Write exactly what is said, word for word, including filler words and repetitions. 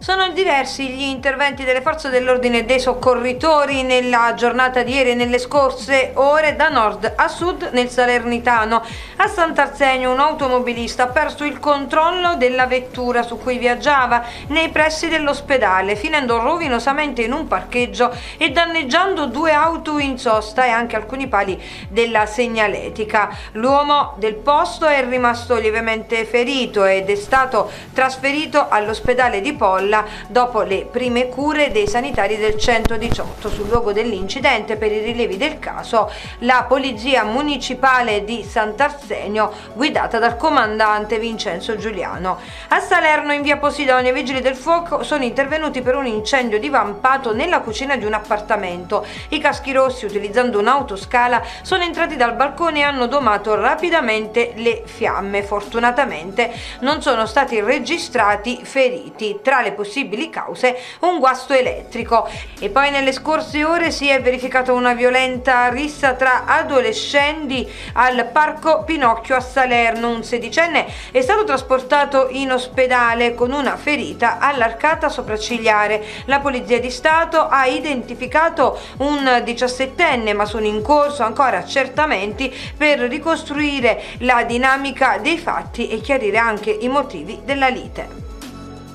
Sono diversi gli interventi delle forze dell'ordine e dei soccorritori nella giornata di ieri e nelle scorse ore da nord a sud nel Salernitano. A Sant'Arsenio un automobilista ha perso il controllo della vettura su cui viaggiava nei pressi dell'ospedale, finendo rovinosamente in un parcheggio e danneggiando due auto in sosta e anche alcuni pali della segnaletica. L'uomo del posto è rimasto lievemente ferito ed è stato trasferito all'ospedale di Polla dopo le prime cure dei sanitari del centodiciotto. Sul luogo dell'incidente, per i rilievi del caso, la polizia municipale di Sant'Arsenio guidata dal comandante Vincenzo Giuliano. A Salerno, in via Posidonia, i vigili del fuoco sono intervenuti per un incendio divampato nella cucina di un appartamento. I caschi rossi, utilizzando un'autoscala, sono entrati dal balcone e hanno domato rapidamente le fiamme. Fortunatamente non sono stati registrati feriti. Tra le possibili cause un guasto elettrico. E poi nelle scorse ore si è verificata una violenta rissa tra adolescenti al Parco Pinocchio a Salerno. Un sedicenne è stato trasportato in ospedale con una ferita all'arcata sopraccigliare. La Polizia di Stato ha identificato un diciassettenne, ma sono in corso ancora accertamenti per ricostruire la dinamica dei fatti e chiarire anche i motivi della lite.